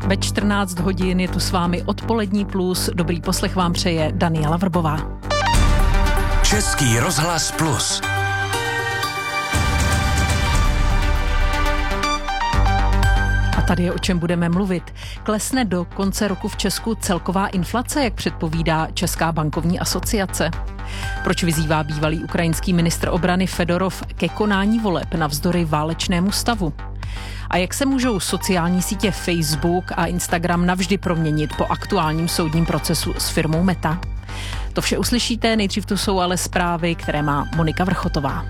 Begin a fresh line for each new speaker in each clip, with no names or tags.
Ve 14 hodin je tu s vámi Odpolední plus. Dobrý poslech vám přeje Daniela Vrbová.
Český rozhlas Plus.
A tady je, o čem budeme mluvit. Klesne do konce roku v Česku celková inflace, jak předpovídá Česká bankovní asociace? Proč vyzývá bývalý ukrajinský ministr obrany Fedorov ke konání voleb navzdory válečnému stavu? A jak se můžou sociální sítě Facebook a Instagram navždy proměnit po aktuálním soudním procesu s firmou Meta? To vše uslyšíte, nejdřív tu jsou ale zprávy, které má Monika Vrchotová.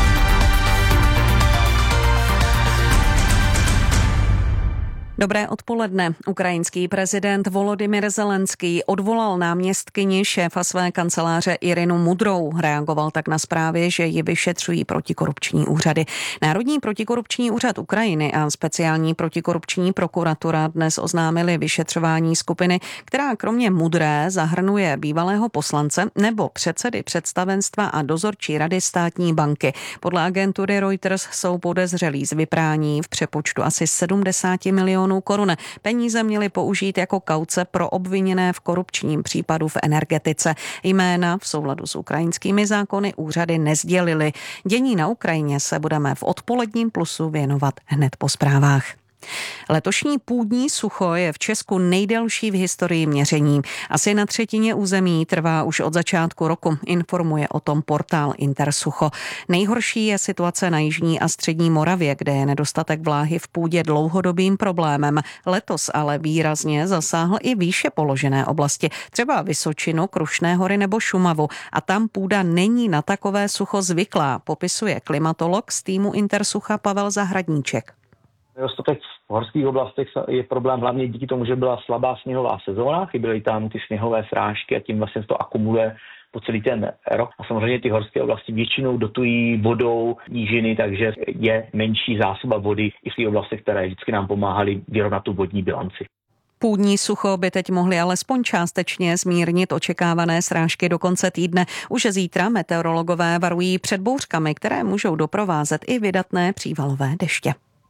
Dobré odpoledne. Ukrajinský prezident Volodymyr Zelenský odvolal náměstkyni šéfa své kanceláře Irinu Mudrou. Reagoval tak na zprávy, že ji vyšetřují protikorupční úřady. Národní protikorupční úřad Ukrajiny a speciální protikorupční prokuratura dnes oznámili vyšetřování skupiny, která kromě Mudré zahrnuje bývalého poslance nebo předsedy představenstva a dozorčí rady státní banky. Podle agentury Reuters jsou podezřelí z vyprání v přepočtu asi 70 milionů korun. Peníze měly použít jako kauce pro obviněné v korupčním případu v energetice. Jména v souladu s ukrajinskými zákony úřady nesdělily. Dění na Ukrajině se budeme v Odpoledním plusu věnovat hned po zprávách. Letošní půdní sucho je v Česku nejdelší v historii měření. Asi na třetině území trvá už od začátku roku, informuje o tom portál Intersucho. Nejhorší je situace na jižní a střední Moravě, kde je nedostatek vláhy v půdě dlouhodobým problémem. Letos ale výrazně zasáhl i výše položené oblasti, třeba Vysočinu, Krušné hory nebo Šumavu. A tam půda není na takové sucho zvyklá, popisuje klimatolog z týmu Intersucha Pavel Zahradníček.
Nedostatek v horských oblastech je problém hlavně díky tomu, že byla slabá sněhová sezóna, chyběly tam ty sněhové srážky a tím vlastně to akumuluje po celý ten rok. A samozřejmě ty horské oblasti většinou dotují vodou nížiny, takže je menší zásoba vody i v těch oblastech, které vždycky nám pomáhaly vyrovnat tu vodní bilanci.
Půdní sucho by teď mohly alespoň částečně zmírnit očekávané srážky do konce týdne. Už zítra meteorologové varují před bouřkami, které můžou doprovázet i vydatné přívalové deště.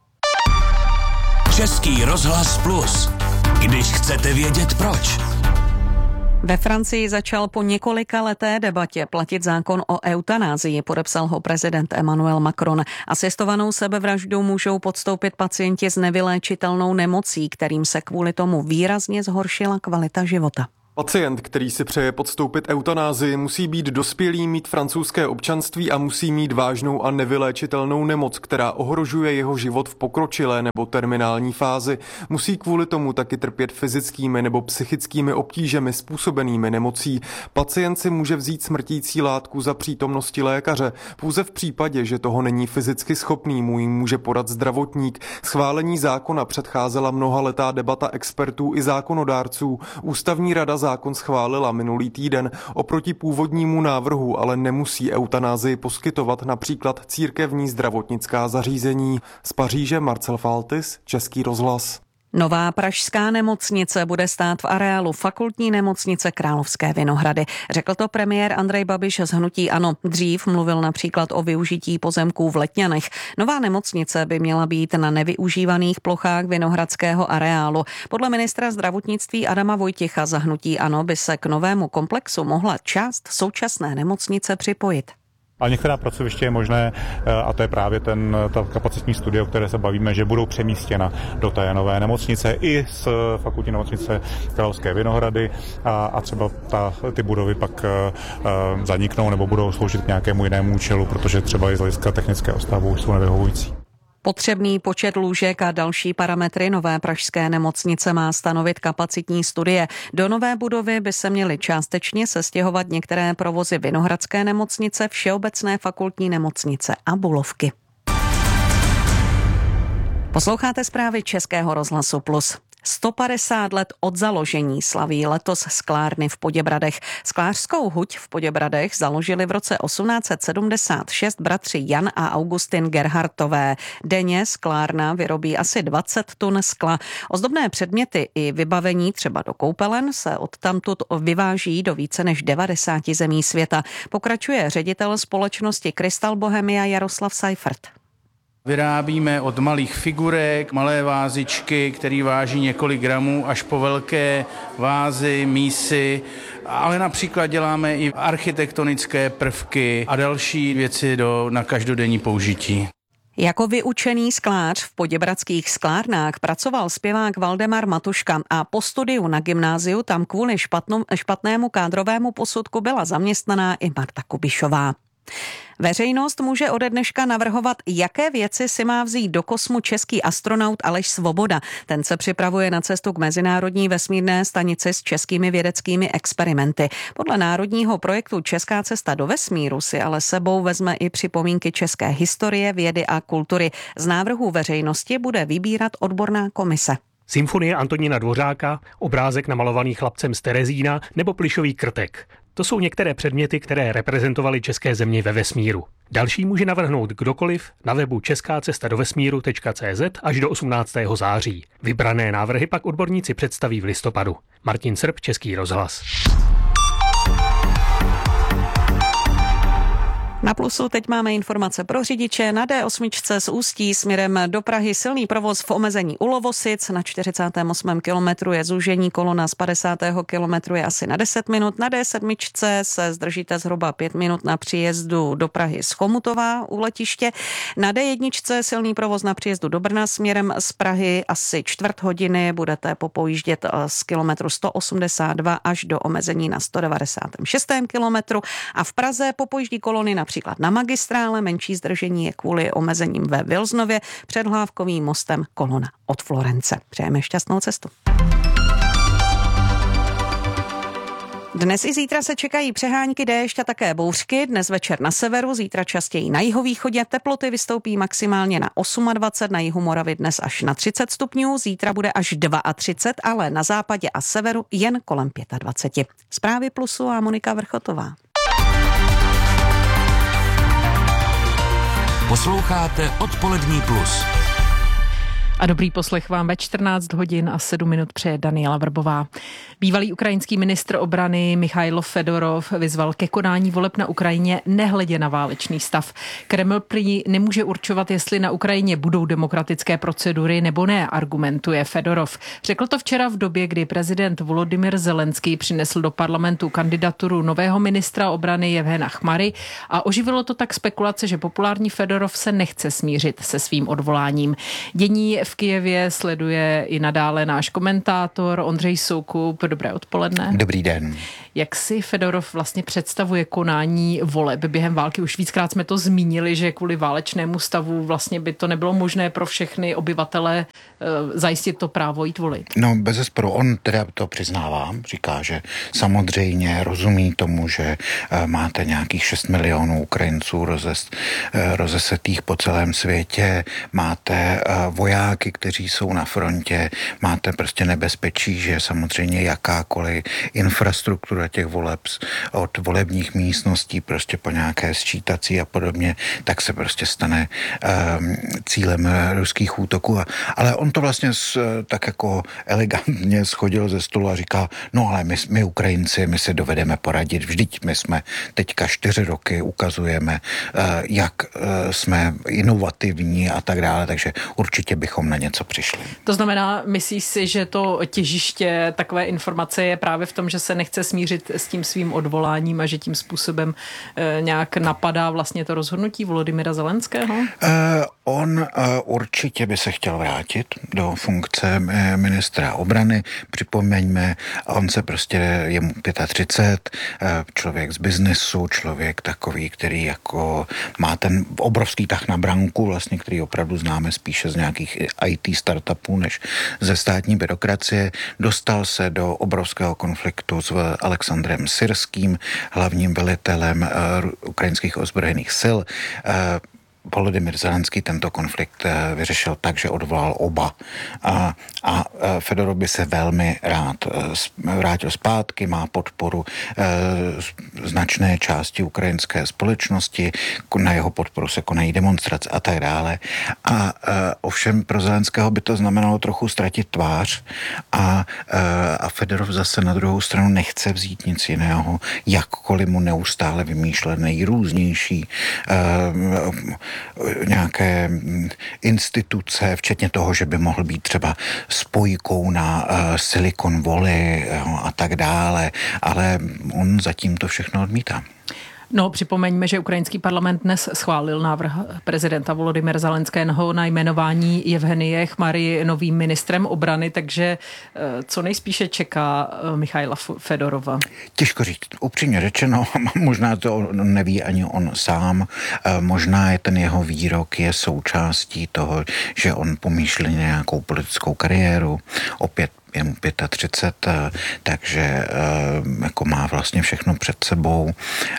Český rozhlas Plus. Když chcete vědět proč.
Ve Francii začal po několika leté debatě platit zákon o eutanázii, podepsal ho prezident Emmanuel Macron. Asistovanou sebevraždu můžou podstoupit pacienti s nevyléčitelnou nemocí, kterým se kvůli tomu výrazně zhoršila kvalita života.
Pacient, který si přeje podstoupit eutanázii, musí být dospělý, mít francouzské občanství a musí mít vážnou a nevyléčitelnou nemoc, která ohrožuje jeho život v pokročilé nebo terminální fázi. Musí kvůli tomu taky trpět fyzickými nebo psychickými obtížemi způsobenými nemocí. Pacient si může vzít smrtící látku za přítomnosti lékaře. Pouze v případě, že toho není fyzicky schopný, mu ji může podat zdravotník. Schválení zákona předcházela mnohaletá debata expertů i zákonodárců. Ústavní rada zákon schválila minulý týden. Oproti původnímu návrhu ale nemusí eutanázii poskytovat například církevní zdravotnická zařízení. Z Paříže Marcel Faltis, Český rozhlas.
Nová pražská nemocnice bude stát v areálu Fakultní nemocnice Královské Vinohrady. Řekl to premiér Andrej Babiš z hnutí ANO. Dřív mluvil například o využití pozemků v Letňanech. Nová nemocnice by měla být na nevyužívaných plochách Vinohradského areálu. Podle ministra zdravotnictví Adama Vojtěcha za hnutí ANO by se k novému komplexu mohla část současné nemocnice připojit.
A některá pracoviště je možné, a to je právě ta kapacitní studie, o které se bavíme, že budou přemístěna do té nové nemocnice i z Fakultní nemocnice Královské Vinohrady a třeba ty budovy pak zaniknou nebo budou sloužit k nějakému jinému účelu, protože třeba i z hlediska technického stavu jsou nevyhovující.
Potřebný počet lůžek a další parametry nové pražské nemocnice má stanovit kapacitní studie. Do nové budovy by se měly částečně sestěhovat některé provozy Vinohradské nemocnice, Všeobecné fakultní nemocnice a Bulovky. Posloucháte zprávy Českého rozhlasu Plus. 150 let od založení slaví letos sklárny v Poděbradech. Sklářskou huť v Poděbradech založili v roce 1876 bratři Jan a Augustin Gerhartové. Denně sklárna vyrobí asi 20 tun skla. Ozdobné předměty i vybavení třeba do koupelen se odtamtud vyváží do více než 90 zemí světa. Pokračuje ředitel společnosti Krystal Bohemia Jaroslav Seifert.
Vyrábíme od malých figurek, malé vázičky, které váží několik gramů, až po velké vázy, mísy, ale například děláme i architektonické prvky a další věci na každodenní použití.
Jako vyučený sklář v poděbradských sklárnách pracoval zpěvák Valdemar Matuška a po studiu na gymnáziu tam kvůli špatnému kádrovému posudku byla zaměstnaná i Marta Kubišová. Veřejnost může ode dneška navrhovat, jaké věci si má vzít do kosmu český astronaut Aleš Svoboda. Ten se připravuje na cestu k mezinárodní vesmírné stanici s českými vědeckými experimenty. Podle národního projektu Česká cesta do vesmíru si ale sebou vezme i připomínky české historie, vědy a kultury. Z návrhů veřejnosti bude vybírat odborná komise.
Symfonie Antonína Dvořáka, obrázek namalovaný chlapcem z Terezína nebo plyšový krtek. To jsou některé předměty, které reprezentovaly české země ve vesmíru. Další může navrhnout kdokoliv na webu českácestadovesmíru.cz až do 18. září. Vybrané návrhy pak odborníci představí v listopadu. Martin Srb, Český rozhlas.
Na Plusu teď máme informace pro řidiče. Na D8 z Ústí směrem do Prahy silný provoz v omezení u Lovosic. Na 48. kilometru je zúžení, kolona z 50. kilometru je asi na 10 minut. Na D7 se zdržíte zhruba 5 minut na příjezdu do Prahy z Chomutova u letiště. Na D1 silný provoz na příjezdu do Brna směrem z Prahy asi čtvrt hodiny. Budete popojíždět z kilometru 182 až do omezení na 196. kilometru. A v Praze popojíždí kolony například na magistrále, menší zdržení je kvůli omezením ve Vilznově, před Hlávkovým mostem kolona od Florence. Přejeme šťastnou cestu. Dnes i zítra se čekají přehánky, déšť a také bouřky. Dnes večer na severu, zítra častěji na jihovýchodě. Teploty vystoupí maximálně na 28, na jihu Moravy dnes až na 30 stupňů. Zítra bude až 32, ale na západě a severu jen kolem 25. Zprávy Plusu a Monika Vrchotová.
Posloucháte Odpolední plus.
A dobrý poslech vám ve 14 hodin a 7 minut přeje Daniela Vrbová. Bývalý ukrajinský ministr obrany Michailo Fedorov vyzval ke konání voleb na Ukrajině nehledě na válečný stav. Kreml prý nemůže určovat, jestli na Ukrajině budou demokratické procedury nebo ne, argumentuje Fedorov. Řekl to včera v době, kdy prezident Volodymyr Zelenský přinesl do parlamentu kandidaturu nového ministra obrany Jevhena Chmary a oživilo to tak spekulace, že populární Fedorov se nechce smířit se svým odvoláním. Dění v Kyjevě sleduje i nadále náš komentátor Ondřej Soukup. Dobré odpoledne.
Dobrý den.
Jak si Fedorov vlastně představuje konání voleb během války? Už víckrát jsme to zmínili, že kvůli válečnému stavu vlastně by to nebylo možné pro všechny obyvatele zajistit to právo jít volit.
No bezesporu, on teda to přiznává, říká, že samozřejmě rozumí tomu, že máte nějakých 6 milionů Ukrajinců rozesetých po celém světě, máte vojáky, kteří jsou na frontě, máte prostě nebezpečí, že samozřejmě jakákoliv infrastruktura těch voleb od volebních místností prostě po nějaké sčítací a podobně, tak se prostě stane cílem ruských útoků. Ale on to vlastně tak jako elegantně schodil ze stolu a říká, no ale my Ukrajinci, my se dovedeme poradit. Vždyť my jsme teďka 4 roky ukazujeme, jak jsme inovativní a tak dále, takže určitě bychom na něco přišli.
To znamená, myslíš si, že to těžiště takové informace je právě v tom, že se nechce smířit s tím svým odvoláním a že tím způsobem nějak napadá vlastně to rozhodnutí Volodymyra Zelenského?
On určitě by se chtěl vrátit do funkce ministra obrany. Připomeňme, on se prostě, je mu 35, člověk z biznesu, člověk takový, který jako má ten obrovský tah na branku, vlastně, který opravdu známe spíše z nějakých IT startupů než ze státní byrokracie. Dostal se do obrovského konfliktu s Alexandrem Syrským, hlavním velitelem ukrajinských ozbrojených sil. Volodymyr Zelenský tento konflikt vyřešil tak, že odvolal oba. A Fedorov by se velmi rád vrátil zpátky, má podporu značné části ukrajinské společnosti, na jeho podporu se konají demonstrace a tak dále. A ovšem pro Zelenského by to znamenalo trochu ztratit tvář a Fedorov zase na druhou stranu nechce vzít nic jiného, jakkoliv mu neustále vymýšlet nejrůznější nějaké instituce, včetně toho, že by mohl být třeba spojkou na Silicon Valley a tak dále, ale on zatím to všechno odmítá.
No, připomeňme, že ukrajinský parlament dnes schválil návrh prezidenta Volodymyra Zelenského na jmenování Jevhenije Chmary novým ministrem obrany, takže co nejspíše čeká Michaila Fedorova?
Těžko říct. Upřímně řečeno, možná to neví ani on sám, možná je ten jeho výrok je součástí toho, že on pomýšlí nějakou politickou kariéru, opět je mu 35, takže jako má vlastně všechno před sebou.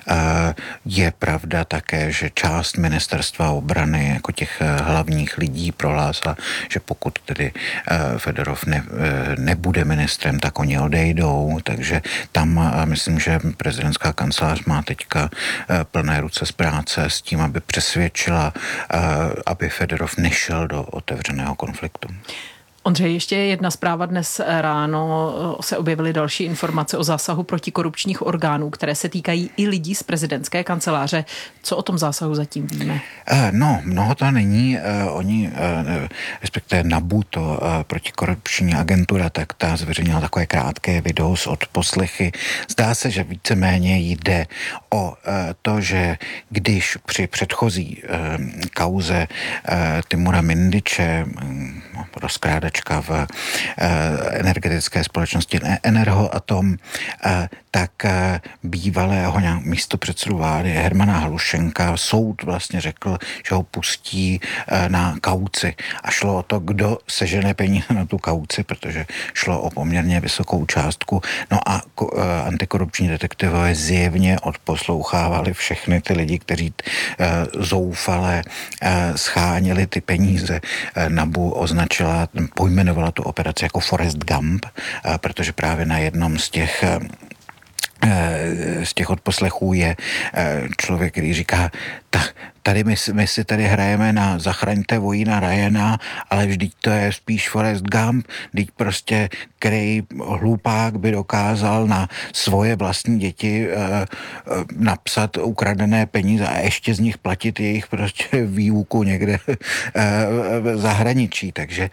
Je pravda také, že část ministerstva obrany jako těch hlavních lidí prohlásila, že pokud tedy Fedorov nebude ministrem, tak oni odejdou, takže tam myslím, že prezidentská kancelář má teďka plné ruce z práce s tím, aby přesvědčila, aby Fedorov nešel do otevřeného konfliktu.
Ondřej, ještě jedna zpráva. Dnes ráno se objevily další informace o zásahu protikorupčních orgánů, které se týkají i lidí z prezidentské kanceláře. Co o tom zásahu zatím víme?
No, mnoho to není. Oni, respektive NABU, to protikorupční agentura, tak ta zveřejnila takové krátké video z odposlechy. Zdá se, že víceméně jde o to, že když při předchozí kauze Timura Mindiče, rozkrádačka v energetické společnosti Energoatom, tak bývalého místopředsedu vlády Hermana Hlušenka soud vlastně řekl, že ho pustí na kauci. A šlo o to, kdo sežene peníze na tu kauci, protože šlo o poměrně vysokou částku. No a antikorupční detektivové zjevně odposlouchávali všechny ty lidi, kteří zoufale scháněli ty peníze. NABU označila, pojmenovala tu operaci jako Forrest Gump, protože právě na jednom z těch odposlechů je člověk, který říká, tady my si tady hrajeme na Zachraňte vojína Ryana, ale vždyť to je spíš Forrest Gump, vždyť prostě který hlupák by dokázal na svoje vlastní děti napsat ukradené peníze a ještě z nich platit jejich prostě výuku někde v zahraničí. Takže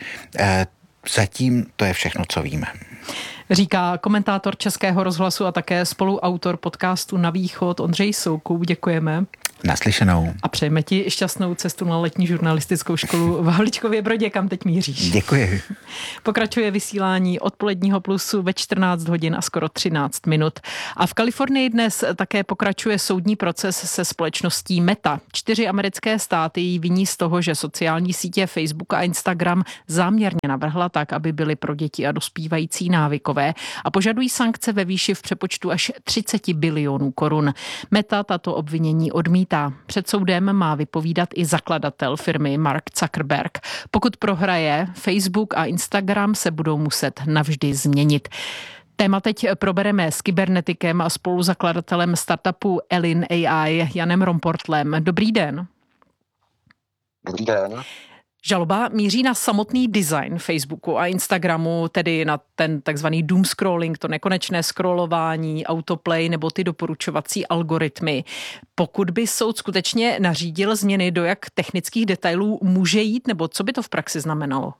zatím to je všechno, co víme.
Říká komentátor Českého rozhlasu a také spoluautor podcastu Na východ Ondřej Soukup. Děkujeme.
Naslyšenou.
A přejeme ti šťastnou cestu na letní žurnalistickou školu v Havlíčkově Brodě, kam teď míříš.
Děkuji.
Pokračuje vysílání Odpoledního plusu ve 14 hodin a skoro 13 minut. A v Kalifornii dnes také pokračuje soudní proces se společností Meta. 4 americké státy jí viní z toho, že sociální sítě Facebook a Instagram záměrně navrhla tak, aby byly pro děti a dospívající návykové a požadují sankce ve výši v přepočtu až 30 bilionů korun. Meta tato obvinění odmítá. Před soudem má vypovídat i zakladatel firmy Mark Zuckerberg. Pokud prohraje, Facebook a Instagram se budou muset navždy změnit. Téma teď probereme s kybernetikem a spoluzakladatelem startupu Elin AI Janem Romportlem. Dobrý den.
Dobrý den.
Žaloba míří na samotný design Facebooku a Instagramu, tedy na ten takzvaný doom scrolling, to nekonečné scrollování, autoplay nebo ty doporučovací algoritmy. Pokud by soud skutečně nařídil změny, do jak technických detailů může jít, nebo co by to v praxi znamenalo?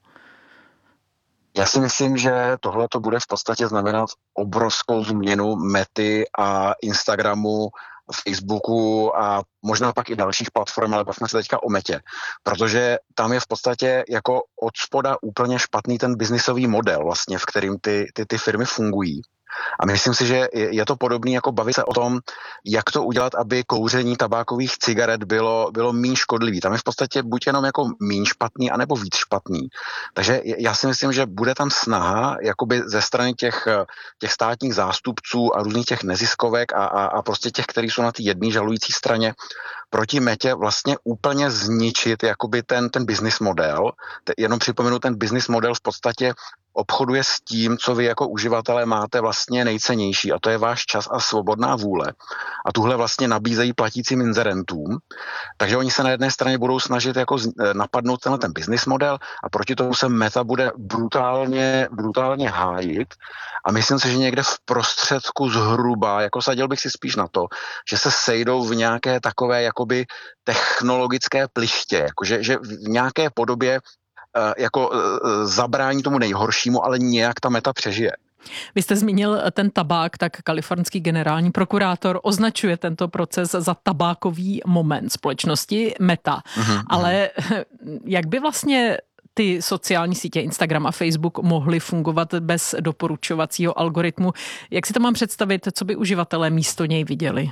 Já si myslím, že tohle to bude v podstatě znamenat obrovskou změnu Mety a Instagramu, Facebooku a možná pak i dalších platform, ale bavíme se teďka o Metě, protože tam je v podstatě jako od spoda úplně špatný ten biznisový model vlastně, v kterým ty firmy fungují. A myslím si, že je to podobné jako bavit se o tom, jak to udělat, aby kouření tabákových cigaret bylo méně škodlivý. Tam je v podstatě buď jenom jako méně špatný, anebo víc špatný. Takže já si myslím, že bude tam snaha jakoby ze strany těch státních zástupců a různých těch neziskovek a prostě těch, kteří jsou na té jedné žalující straně proti Metě vlastně úplně zničit jakoby ten business model. Jenom připomenu, ten business model v podstatě obchoduje s tím, co vy jako uživatelé máte vlastně nejcennější, a to je váš čas a svobodná vůle. A tuhle vlastně nabízejí platícím inzerentům. Takže oni se na jedné straně budou snažit jako napadnout ten business model a proti tomu se Meta bude brutálně hájit. A myslím si, že někde v prostředku zhruba, jako sadil bych si spíš na to, že se sejdou v nějaké takové jakoby technologické plichtě, jakože že v nějaké podobě zabrání tomu nejhoršímu, ale nějak ta Meta přežije.
Vy jste zmínil ten tabák, tak kalifornský generální prokurátor označuje tento proces za tabákový moment společnosti Meta. Ale jak by vlastně ty sociální sítě Instagram a Facebook mohly fungovat bez doporučovacího algoritmu? Jak si to mám představit, co by uživatelé místo něj viděli?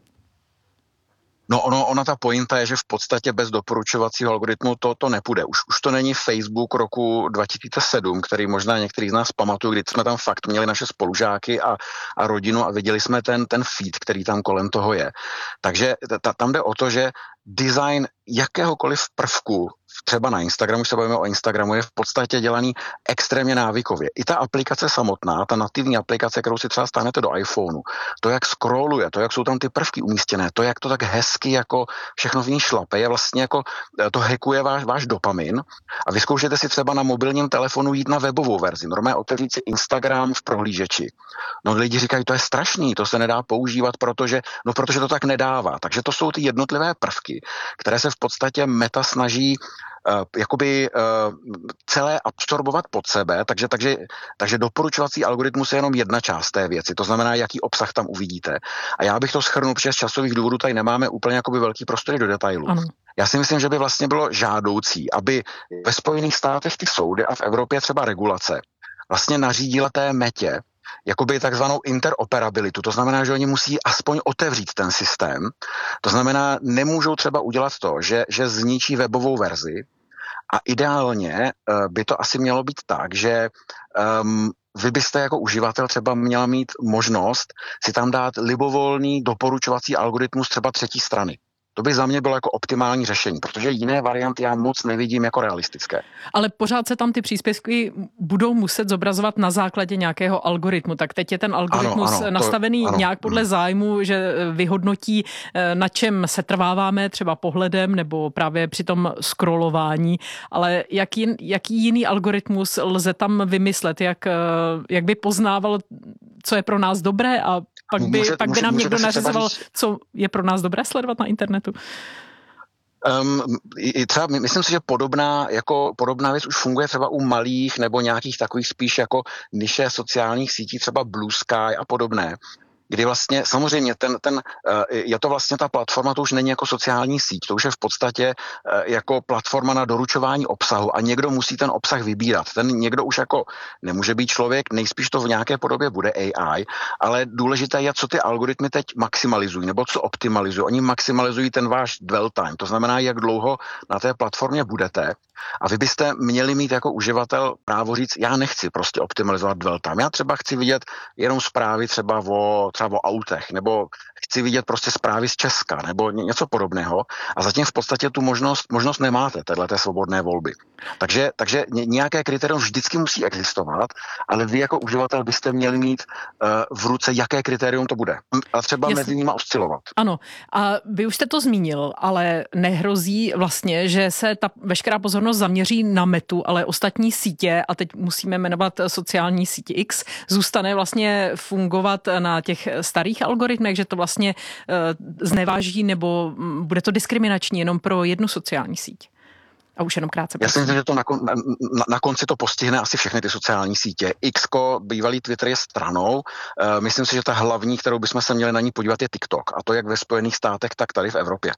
No ona ta pointa je, že v podstatě bez doporučovacího algoritmu to nepůjde. Už to není Facebook roku 2007, který možná některý z nás pamatují, kdy jsme tam fakt měli naše spolužáky a rodinu a viděli jsme ten feed, který tam kolem toho je. Takže tam jde o to, že design jakéhokoliv prvku, třeba na Instagramu, už se bavíme o Instagramu, je v podstatě dělaný extrémně návykově. I ta aplikace samotná, ta nativní aplikace, kterou si třeba stáhnete do iPhoneu, to, jak scrolluje, to, jak jsou tam ty prvky umístěné, to, jak to tak hezky jako všechno v ní šlape, je vlastně jako, to hackuje váš dopamin a vyzkoušete si třeba na mobilním telefonu jít na webovou verzi, normálně otevřít si Instagram v prohlížeči. No lidi říkají, to je strašný, to se nedá používat, protože to tak nedává. Takže to jsou ty jednotlivé prvky, které se v podstatě Meta snaží celé absorbovat pod sebe, takže doporučovací algoritmus je jenom jedna část té věci, to znamená, jaký obsah tam uvidíte. A já bych to shrnul, protože z časových důvodů tady nemáme úplně velký prostory do detailů.
Ano.
Já si myslím, že by vlastně bylo žádoucí, aby ve Spojených státech ty soudy a v Evropě třeba regulace vlastně nařídila té Metě jakoby takzvanou interoperabilitu. To znamená, že oni musí aspoň otevřít ten systém. To znamená, nemůžou třeba udělat to, že zničí webovou verzi a ideálně by to asi mělo být tak, že vy byste jako uživatel třeba měla mít možnost si tam dát libovolný doporučovací algoritmus třeba třetí strany. To by za mě bylo jako optimální řešení, protože jiné varianty já moc nevidím jako realistické.
Ale pořád se tam ty příspěvky budou muset zobrazovat na základě nějakého algoritmu. Tak teď je ten algoritmus nastavený nějak podle zájmu, že vyhodnotí, na čem se trváváme, třeba pohledem nebo právě při tom scrollování. Ale jaký jiný algoritmus lze tam vymyslet? Jak by poznával, co je pro nás dobré a pak by nám někdo nařizoval, co je pro nás dobré sledovat na internetu?
Třeba myslím si, že podobná věc už funguje třeba u malých nebo nějakých takových spíš jako niše sociálních sítí, třeba Blue Sky a podobné, kdy vlastně samozřejmě je to vlastně ta platforma, to už není jako sociální síť, to už je v podstatě jako platforma na doručování obsahu a někdo musí ten obsah vybírat. Ten někdo už jako nemůže být člověk, nejspíš to v nějaké podobě bude AI, ale důležité je, co ty algoritmy teď maximalizují nebo co optimalizují. Oni maximalizují ten váš dwell time, to znamená, jak dlouho na té platformě budete. A vy byste měli mít jako uživatel právo říct, já nechci prostě optimalizovat dwell time. Já třeba chci vidět jenom zprávy třeba o autech, nebo chci vidět prostě zprávy z Česka, nebo něco podobného. A zatím v podstatě tu možnost nemáte, téhleté svobodné volby. Takže nějaké kritérium vždycky musí existovat, ale vy jako uživatel byste měli mít v ruce, jaké kritérium to bude. A třeba mezi nimi oscilovat.
Ano. A vy už jste to zmínil, ale nehrozí vlastně, že se ta veškerá pozornost zaměří na Metu, ale ostatní sítě, a teď musíme jmenovat sociální sítě X, zůstane vlastně fungovat na těch starých algoritmech, že to vlastně zneváží nebo bude to diskriminační jenom pro jednu sociální síť. A už jenom krátce.
Já si myslím, že to na konci to postihne asi všechny ty sociální sítě. Xko, bývalý Twitter je stranou. Myslím si, že ta hlavní, kterou bychom se měli na ní podívat, je TikTok. A to jak ve Spojených státech, tak tady v Evropě.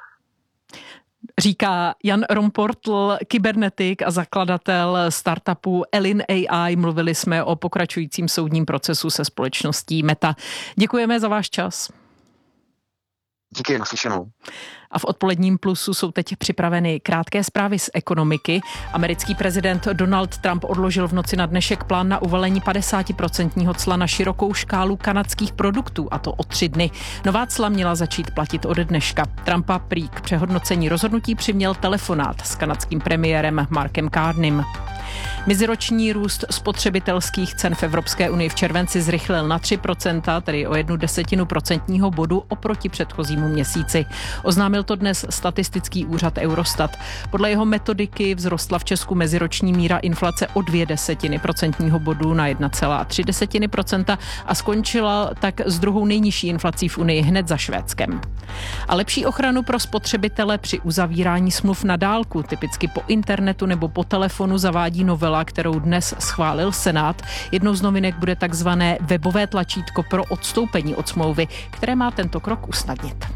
Říká Jan Romportl, kybernetik a zakladatel startupu Elin AI. Mluvili jsme o pokračujícím soudním procesu se společností Meta. Děkujeme za váš čas.
Díky, naslyšenou.
A v odpoledním Plusu jsou teď připraveny krátké zprávy z ekonomiky. Americký prezident Donald Trump odložil v noci na dnešek plán na uvalení 50% cla na širokou škálu kanadských produktů, a to o 3 dny. Nová cla měla začít platit od dneška. Trumpa prý k přehodnocení rozhodnutí přiměl telefonát s kanadským premiérem Markem Carneym. Meziroční růst spotřebitelských cen v Evropské unii v červenci zrychlil na 3%, tedy o 0,1 procentního bodu oproti předchozímu měsíci. Oznámil to dnes statistický úřad Eurostat. Podle jeho metodiky vzrostla v Česku meziroční míra inflace o 0,2 procentního bodu na 1,3% a skončila tak s druhou nejnižší inflací v Unii hned za Švédskem. A lepší ochranu pro spotřebitele při uzavírání smluv na dálku, typicky po internetu nebo po telefonu, zavádí novela, kterou dnes schválil Senát. Jednou z novinek bude takzvané webové tlačítko pro odstoupení od smlouvy, které má tento krok usnadnit.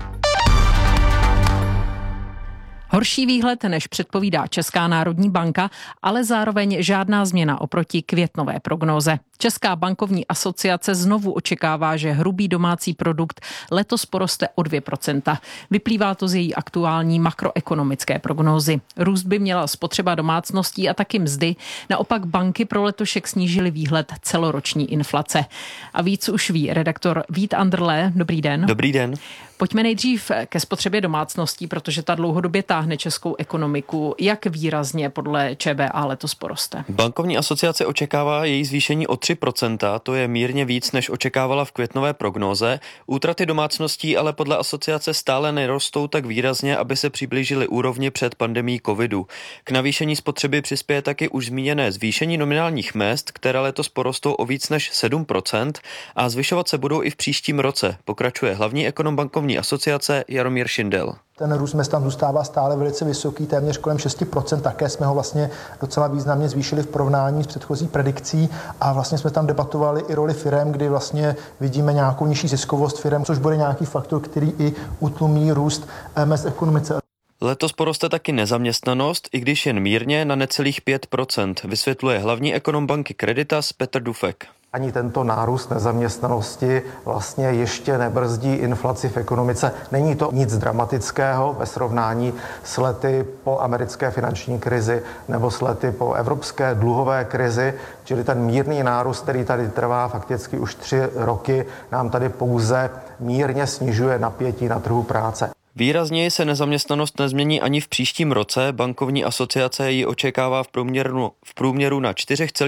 Horší výhled, než předpovídá Česká národní banka, ale zároveň žádná změna oproti květnové prognóze. Česká bankovní asociace znovu očekává, že hrubý domácí produkt letos poroste o 2%. Vyplývá to z její aktuální makroekonomické prognózy. Růst by měla spotřeba domácností a taky mzdy. Naopak banky pro letošek snížily výhled celoroční inflace. A víc už ví redaktor Vít Anderle. Dobrý den.
Dobrý den.
Pojďme nejdřív ke spotřebě domácností, protože ta dlouhodobě táhne českou ekonomiku. Jak výrazně podle ČBA letos poroste?
Bankovní asociace očekává její zvýšení o 3%, to je mírně víc, než očekávala v květnové prognóze. Útraty domácností ale podle asociace stále nerostou tak výrazně, aby se přiblížily úrovni před pandemií covidu. K navýšení spotřeby přispěje taky už zmíněné zvýšení nominálních mezd, které letos porostou o víc než 7% a zvyšovat se budou i v příštím roce, pokračuje hlavní ekonom bankovní asociace Jaromír Šindel.
Ten růst mezd tam zůstává stále velice vysoký, téměř kolem 6%, také jsme ho vlastně docela významně zvýšili v porovnání s předchozí predikcí a vlastně jsme tam debatovali i roli firem, kdy vlastně vidíme nějakou nižší ziskovost firem, což bude nějaký faktor, který i utlumí růst mezd ekonomice.
Letos poroste taky nezaměstnanost, i když jen mírně na necelých 5%, vysvětluje hlavní ekonom banky Creditas Petr Dufek.
Ani tento nárůst nezaměstnanosti vlastně ještě nebrzdí inflaci v ekonomice. Není to nic dramatického ve srovnání s lety po americké finanční krizi nebo s lety po evropské dluhové krizi, čili ten mírný nárůst, který tady trvá fakticky už 3 roky, nám tady pouze mírně snižuje napětí na trhu práce.
Výrazněji se nezaměstnanost nezmění ani v příštím roce. Bankovní asociace ji očekává v průměru na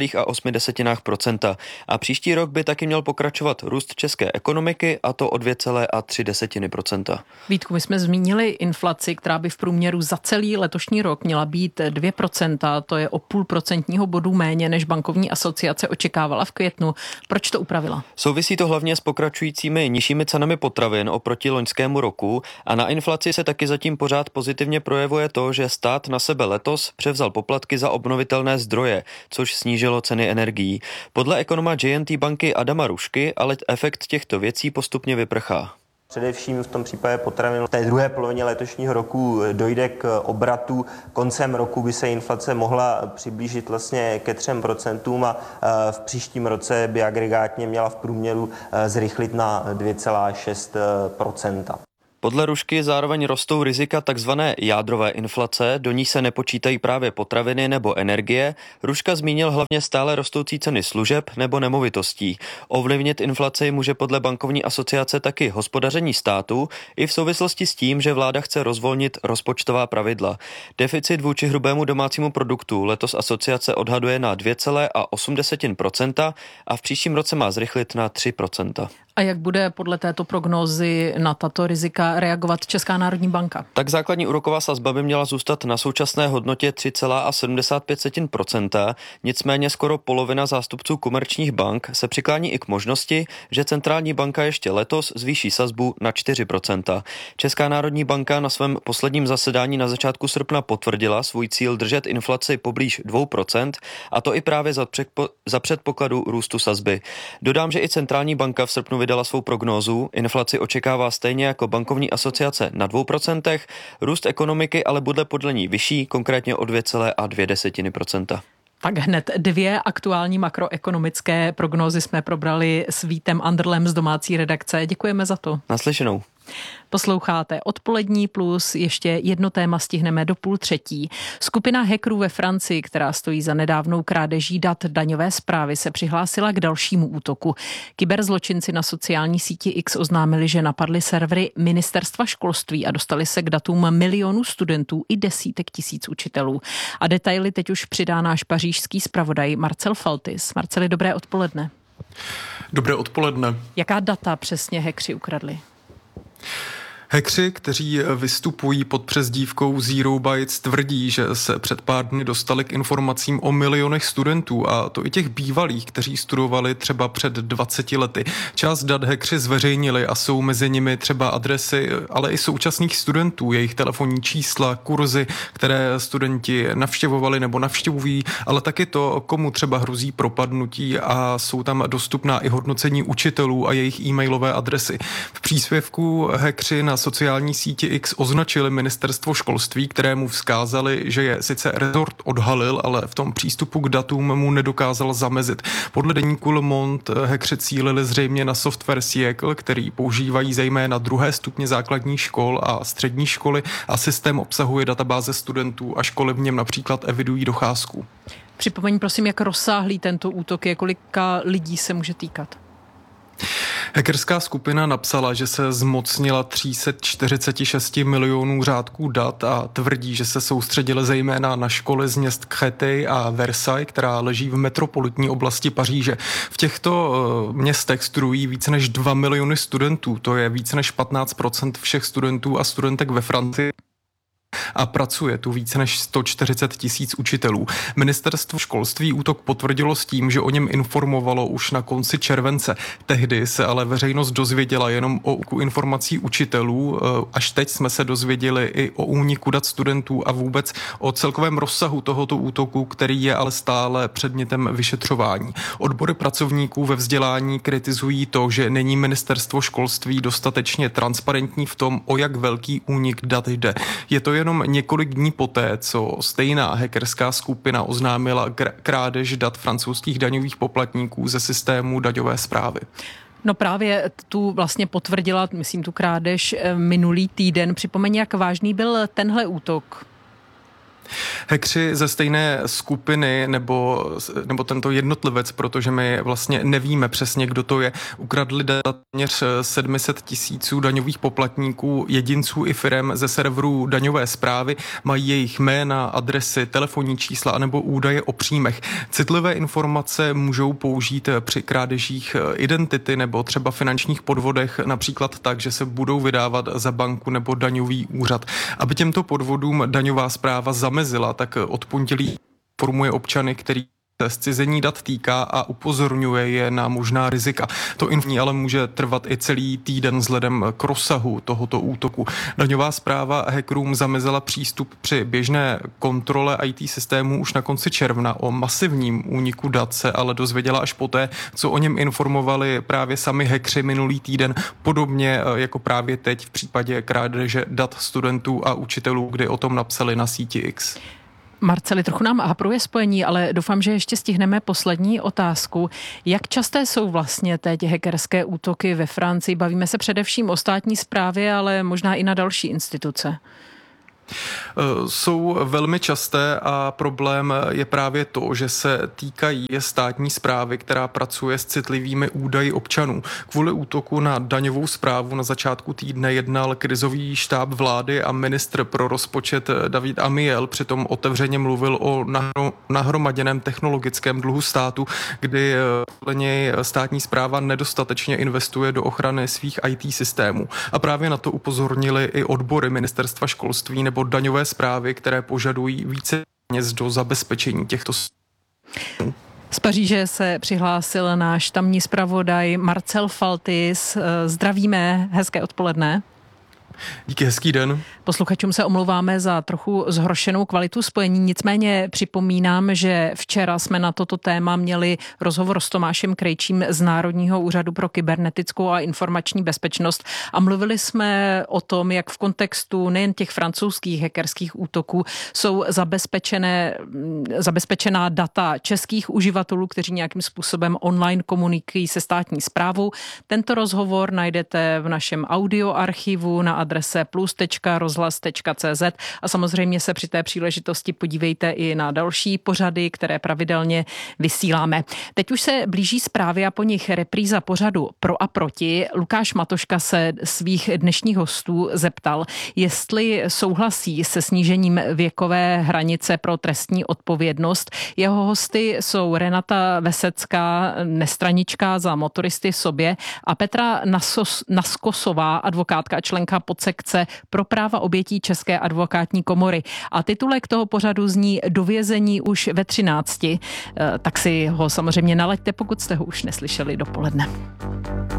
4,8% a příští rok by taky měl pokračovat růst české ekonomiky, a to o 2,3%.
Vítku, my jsme zmínili inflaci, která by v průměru za celý letošní rok měla být 2%, to je o 0,5% bodu méně, než bankovní asociace očekávala v květnu. Proč to upravila?
Souvisí to hlavně s pokračujícími nižšími cenami potravin oproti loňskému roku a na inflaci se taky zatím pořád pozitivně projevuje to, že stát na sebe letos převzal poplatky za obnovitelné zdroje, což snížilo ceny energií. Podle ekonoma J&T banky Adama Rušky ale efekt těchto věcí postupně vyprchá.
Především v tom případě potravin v té druhé polovině letošního roku dojde k obratu. Koncem roku by se inflace mohla přiblížit vlastně ke 3% a v příštím roce by agregátně měla v průměru zrychlit na 2,6%.
Podle Rušky zároveň rostou rizika takzvané jádrové inflace, do ní se nepočítají právě potraviny nebo energie. Ruška zmínil hlavně stále rostoucí ceny služeb nebo nemovitostí. Ovlivnit inflaci může podle bankovní asociace taky hospodaření státu i v souvislosti s tím, že vláda chce rozvolnit rozpočtová pravidla. Deficit vůči hrubému domácímu produktu letos asociace odhaduje na 2,8% a v příštím roce má zrychlit na 3%.
A jak bude podle této prognózy na tato rizika reagovat Česká národní banka?
Tak základní úroková sazba by měla zůstat na současné hodnotě 3,75%, nicméně skoro polovina zástupců komerčních bank se přiklání i k možnosti, že centrální banka ještě letos zvýší sazbu na 4%. Česká národní banka na svém posledním zasedání na začátku srpna potvrdila svůj cíl držet inflaci poblíž 2%, a to i právě za předpokladu růstu sazby. Dodám, že i centrální banka v srpnu vydala svou prognózu. Inflaci očekává stejně jako bankovní asociace na 2%, růst ekonomiky ale bude podle ní vyšší, konkrétně o 2,2%.
Tak hned 2 aktuální makroekonomické prognózy jsme probrali s Vítem Anderlem z domácí redakce. Děkujeme za to.
Naslyšenou.
Posloucháte Odpolední plus, ještě jedno téma stihneme do 2:30. Skupina hackerů ve Francii, která stojí za nedávnou krádeží dat daňové správy, se přihlásila k dalšímu útoku. Kyberzločinci na sociální síti X oznámili, že napadli servery Ministerstva školství a dostali se k datům milionů studentů i desítek tisíc učitelů. A detaily teď už přidá náš pařížský zpravodaj Marcel Faltis. Marceli, dobré odpoledne.
Dobré odpoledne.
Jaká data přesně hackři ukradli?
Hackři, kteří vystupují pod přezdívkou Zero Bytes, tvrdí, že se před pár dny dostali k informacím o milionech studentů, a to i těch bývalých, kteří studovali třeba před 20 lety. Část dat hackři zveřejnili a jsou mezi nimi třeba adresy, ale i současných studentů, jejich telefonní čísla, kurzy, které studenti navštěvovali nebo navštěvují, ale taky to, komu třeba hrozí propadnutí, a jsou tam dostupná i hodnocení učitelů a jejich e-mailové adresy. V příspěvku hackři na sociální síti X označili Ministerstvo školství, kterému vzkázali, že je sice rezort odhalil, ale v tom přístupu k datům mu nedokázal zamezit. Podle deníku Le Monde hackři cílili zřejmě na software Siècle, který používají zejména 2. stupně základních škol a střední školy, a systém obsahuje databáze studentů a školy v něm například evidují docházku.
Připomeň prosím, jak rozsáhlý tento útok je, kolika lidí se může týkat.
Hackerská skupina napsala, že se zmocnila 346 milionů řádků dat a tvrdí, že se soustředili zejména na školy z měst Créteil a Versailles, která leží v metropolitní oblasti Paříže. V těchto městech studují více než 2 miliony studentů, to je více než 15% všech studentů a studentek ve Francii. A pracuje tu více než 140 tisíc učitelů. Ministerstvo školství útok potvrdilo s tím, že o něm informovalo už na konci července. Tehdy se ale veřejnost dozvěděla jenom o informací učitelů. Až teď jsme se dozvěděli i o úniku dat studentů a vůbec o celkovém rozsahu tohoto útoku, který je ale stále předmětem vyšetřování. Odbory pracovníků ve vzdělání kritizují to, že není Ministerstvo školství dostatečně transparentní v tom, o jak velký únik dat jde. Je to jenom několik dní poté, co stejná hackerská skupina oznámila krádež dat francouzských daňových poplatníků ze systému daňové správy.
No právě tu vlastně potvrdila, myslím, tu krádež minulý týden. Připomeň, jak vážný byl tenhle útok.
Hackři ze stejné skupiny nebo tento jednotlivec, protože my vlastně nevíme přesně, kdo to je, ukradli data téměř 700 tisíců daňových poplatníků, jedinců i firem ze serverů daňové správy, mají jejich jména, adresy, telefonní čísla anebo údaje o příjmech. Citlivé informace můžou použít při krádežích identity nebo třeba finančních podvodech, například tak, že se budou vydávat za banku nebo daňový úřad. Aby těmto podvodům daňová správa zamezila, tak od pondělí informuje občany, který se zcizení dat týká, a upozorňuje je na možná rizika. To ale může trvat i celý týden vzhledem k rozsahu tohoto útoku. Daňová správa hackerům zamezila přístup při běžné kontrole IT systémů už na konci června. O masivním úniku dat se ale dozvěděla až poté, co o něm informovali právě sami hackři minulý týden, podobně jako právě teď v případě krádeže dat studentů a učitelů, kdy o tom napsali na síti X.
Marceli, trochu nám hapruje spojení, ale doufám, že ještě stihneme poslední otázku. Jak časté jsou vlastně teď hackerské útoky ve Francii? Bavíme se především o státní správě, ale možná i na další instituce.
Jsou velmi časté a problém je právě to, že se týkají státní správy, která pracuje s citlivými údaji občanů. Kvůli útoku na daňovou správu na začátku týdne jednal krizový štáb vlády a ministr pro rozpočet David Amiel přitom otevřeně mluvil o nahromaděném technologickém dluhu státu, kdy podle něj státní správa nedostatečně investuje do ochrany svých IT systémů. A právě na to upozornili i odbory Ministerstva školství nebo daňové správy, které požadují více peněz do zabezpečení těchto.
Z Paříže se přihlásil náš tamní zpravodaj Marcel Faltis. Zdravíme, hezké odpoledne.
Díky, hezký den.
Posluchačům se omlouváme za trochu zhoršenou kvalitu spojení, nicméně připomínám, že včera jsme na toto téma měli rozhovor s Tomášem Krejčím z Národního úřadu pro kybernetickou a informační bezpečnost a mluvili jsme o tom, jak v kontextu nejen těch francouzských hackerských útoků jsou zabezpečená data českých uživatelů, kteří nějakým způsobem online komunikují se státní správou. Tento rozhovor najdete v našem audioarchivu na adrese plus.rozhlas.cz a samozřejmě se při té příležitosti podívejte i na další pořady, které pravidelně vysíláme. Teď už se blíží zprávy a po nich repríza pořadu Pro a proti. Lukáš Matoška se svých dnešních hostů zeptal, jestli souhlasí se snížením věkové hranice pro trestní odpovědnost. Jeho hosty jsou Renata Vesecká, nestranička Za motoristy v sobě, a Petra Naskosová, advokátka a členka podsekce pro práva obětí České advokátní komory. A titulek toho pořadu zní Do vězení už ve 13. Tak si ho samozřejmě nalaďte, pokud jste ho už neslyšeli dopoledne.